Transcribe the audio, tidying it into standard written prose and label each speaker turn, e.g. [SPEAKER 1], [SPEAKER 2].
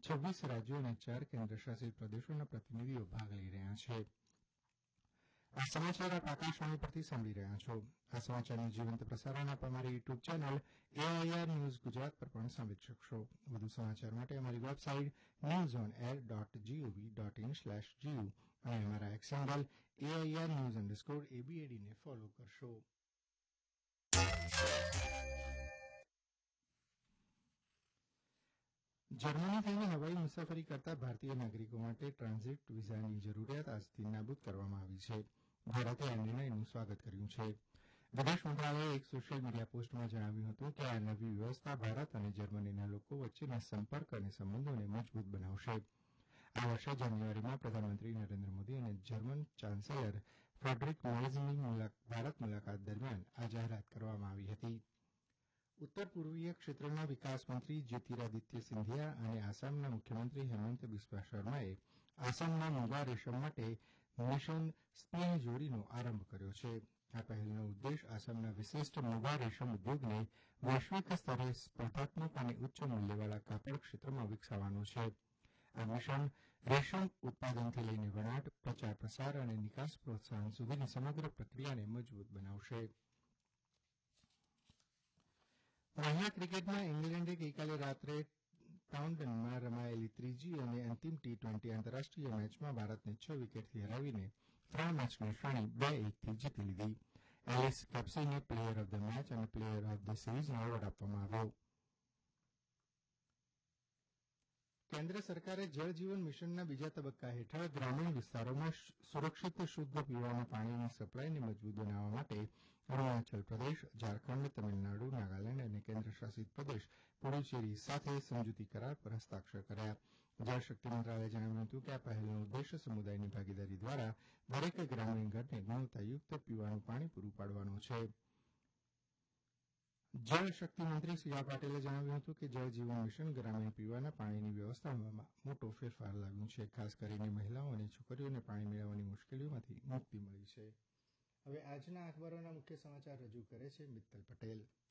[SPEAKER 1] 26 રાજ્યો અને 4 કેન્દ્રશાસિત પ્રદેશોના પ્રતિનિધિઓ ભાગ લઈ રહ્યા છે. આ સમાચાર આપ આકાશવાણી પરથી સાંભળી રહ્યા છો. આ સમાચારનું જીવંત પ્રસારણ આપ અમારી YouTube channel AIR news Gujarat પર પણ સાંભળી શકશો. વધુ સમાચાર માટે અમારી વેબસાઇટ newsonair.gov.in/gu અને અમારા એક્સ હેન્ડલ AIR_news_ABAD ને ફોલો કરશો. જર્મની થઈને હવાઈ મુસાફરી કરતા ભારતીય નાગરિકો માટે ટ્રાન્ઝિટ વિઝાની જરૂરિયાત આજથી નાબૂદ કરવામાં આવી છે. ભારતે આ નિર્ણયનું સ્વાગત કર્યું છે. વિદેશ મંત્રાલયે એક સોશિયલ મીડિયા પોસ્ટમાં જણાવ્યું હતું કે આ નવી વ્યવસ્થા ભારત અને જર્મનીના લોકો વચ્ચેના સંપર્ક અને સંબંધોને મજબૂત બનાવશે. આ વર્ષે જાન્યુઆરીમાં પ્રધાનમંત્રી નરેન્દ્ર મોદી અને જર્મન ચાન્સેલર ફ્રેડરિક મેર્ઝની ભારત મુલાકાત દરમિયાન આ જાહેરાત કરવામાં આવી હતી. ઉત્તર પૂર્વીય ક્ષેત્રના વિકાસ મંત્રી જ્યોતિરાદિત્ય સિંધિયા અને આસામના મુખ્યમંત્રી હેમંત બિસ્વા શર્માએ આસામના મુગા રેશમ માટે મિશન સ્નેહ જોડીનો આરંભ કર્યો છે. આ પહેલનો ઉદ્દેશ આસામના વિશિષ્ટ મુગા રેશમ ઉદ્યોગને વૈશ્વિક સ્તરે સ્પર્ધાત્મક અને ઉચ્ચ મૂલ્યવાળા કાપડ ક્ષેત્રમાં વિકસાવવાનો છે. આ મિશન રેશમ ઉત્પાદનથી લઈને વણાટ, પ્રચાર પ્રસાર અને નિકાસ પ્રોત્સાહન સુધીની સમગ્ર પ્રક્રિયાને મજબૂત બનાવશે. મહિલા ક્રિકેટમાં ઇંગ્લેન્ડે ગઈકાલે રાત્રે ટાઉનટનમાં રમાયેલી ત્રીજી અને અંતિમ T20 આંતરરાષ્ટ્રીય મેચમાં ભારતને 6 વિકેટથી હરાવીને 3 મેચની શ્રેણી 2-1થી જીતી લીધી. Alice કેપ્સીને player of the match અને પ્લેયર ઓફ ધ સિરીઝનો એવોર્ડ આપવામાં આવ્યો. કેન્દ્ર સરકારે જળ જીવન મિશનના બીજા તબક્કા હેઠળ ગ્રામીણ વિસ્તારોમાં સુરક્ષિત શુદ્ધ પીવાના પાણીની સપ્લાયને મજબૂત બનાવવા માટે અરૂણાચલ પ્રદેશ, ઝારખંડ, તમિલનાડુ, નાગાલેન્ડ અને કેન્દ્રશાસિત પ્રદેશ પુડુચેરી સાથે સમજૂતી કરાર પર હસ્તાક્ષર કર્યા. જળશક્તિ મંત્રાલયે જણાવ્યું હતું કે આ પહેલનો ઉદ્દેશ સમુદાયની ભાગીદારી દ્વારા દરેક ગ્રામીણ ઘરને ગુણવત્તાયુક્ત પીવાનું પાણી પૂરું પાડવાનો છે. જળશક્તિ મંત્રી સી આર પાટીલે જણાવ્યું હતું કે જળ જીવન મિશન ગ્રામીણ પીવાના પાણીની વ્યવસ્થામાં મોટો ફેરફાર લાવ્યું છે. ખાસ કરીને મહિલાઓ અને છોકરીઓને પાણી મેળવવાની મુશ્કેલીઓમાંથી મુક્તિ મળી છે. હવે આજના અખબારોના મુખ્ય સમાચાર રજૂ કરે છે મિત્તલ પટેલ.